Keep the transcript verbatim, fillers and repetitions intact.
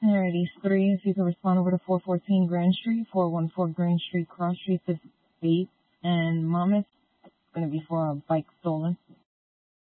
Alrighty, three, if you could respond over to four fourteen Grand Street, four one four Grand Street, Cross Street, fifth eight, and Monmouth. It's going to be for a bike stolen.